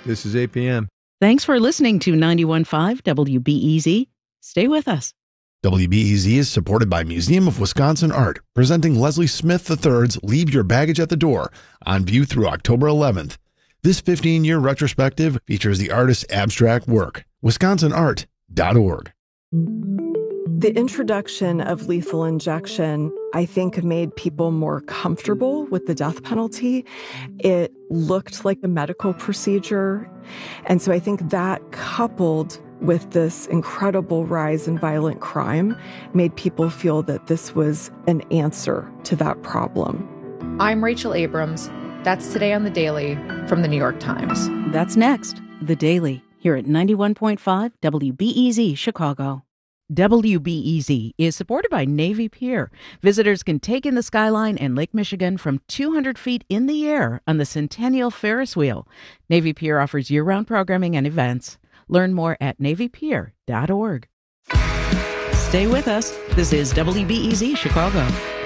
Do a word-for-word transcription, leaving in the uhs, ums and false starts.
This is eight p.m. Thanks for listening to ninety-one point five W B E Z. Stay with us. W B E Z is supported by Museum of Wisconsin Art, presenting Leslie Smith the third's Leave Your Baggage at the Door, on view through October eleventh. This fifteen-year retrospective features the artist's abstract work. wisconsin art dot org. The introduction of lethal injection, I think, made people more comfortable with the death penalty. It looked like a medical procedure. And so I think that, coupled with this incredible rise in violent crime, made people feel that this was an answer to that problem. I'm Rachel Abrams. That's Today on The Daily from The New York Times. That's next, The Daily, here at ninety-one point five W B E Z Chicago. W B E Z is supported by Navy Pier. Visitors can take in the skyline and Lake Michigan from two hundred feet in the air on the Centennial Ferris Wheel. Navy Pier offers year-round programming and events. Learn more at navy pier dot org. Stay with us. This is W B E Z Chicago.